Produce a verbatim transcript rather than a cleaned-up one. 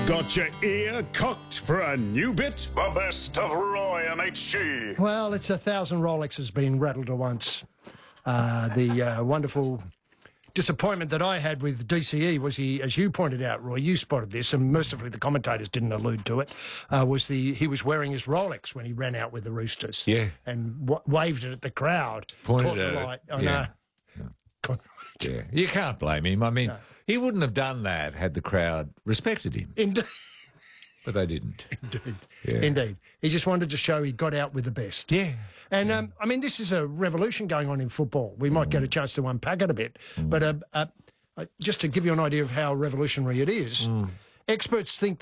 Got your ear cocked for a new bit? The best of Roy and H G. Well, it's a thousand Rolexes being rattled at once. Uh, the uh, wonderful disappointment that I had with D C E was he, as you pointed out, Roy, you spotted this, and mercifully the commentators didn't allude to it, uh, was the he was wearing his Rolex when he ran out with the Roosters. Yeah. And w- waved it at the crowd. Pointed Caught the at it. light. Oh, Yeah. no. Yeah, you can't blame him. I mean, No. he wouldn't have done that had the crowd respected him, Indeed. but they didn't. Indeed. Yeah. Indeed. He just wanted to show he got out with the best. Yeah. And, um, I mean, this is a revolution going on in football. We might get a chance to unpack it a bit. But uh, uh, uh, just to give you an idea of how revolutionary it is, experts think